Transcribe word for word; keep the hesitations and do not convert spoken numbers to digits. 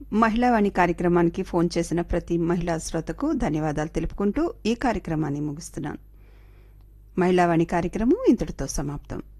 మహిళావాణి కార్యక్రమానికి ఫోన్ చేసిన ప్రతి మహిళా శ్రోతకు ధన్యవాదాలు తెలుపుకుంటూ ఈ కార్యక్రమాన్ని ముగిస్తున్నాను. మహిళావాణి కార్యక్రమం ఇంతటితో సమాప్తం.